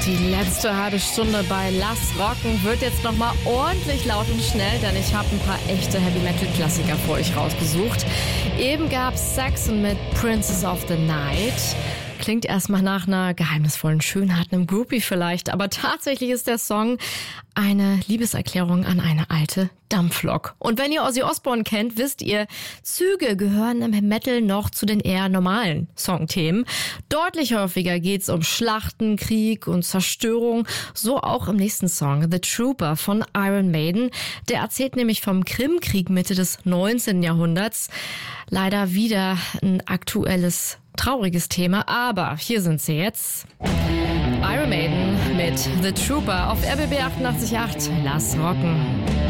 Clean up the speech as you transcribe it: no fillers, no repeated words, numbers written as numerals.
Die letzte halbe Stunde bei Lass Rocken wird jetzt nochmal ordentlich laut und schnell, denn ich habe ein paar echte Heavy-Metal-Klassiker für euch rausgesucht. Eben gab's Saxon mit Princess of the Night. Klingt erstmal nach einer geheimnisvollen Schönheit, einem Groupie vielleicht, aber tatsächlich ist der Song eine Liebeserklärung an eine alte Dampflok. Und wenn ihr Ozzy Osbourne kennt, wisst ihr, Züge gehören im Metal noch zu den eher normalen Songthemen. Deutlich häufiger geht's um Schlachten, Krieg und Zerstörung, so auch im nächsten Song, The Trooper von Iron Maiden. Der erzählt nämlich vom Krimkrieg Mitte des 19. Jahrhunderts. Leider wieder ein aktuelles trauriges Thema, aber hier sind sie jetzt. Iron Maiden mit The Trooper auf RBB 88.8. Lass rocken.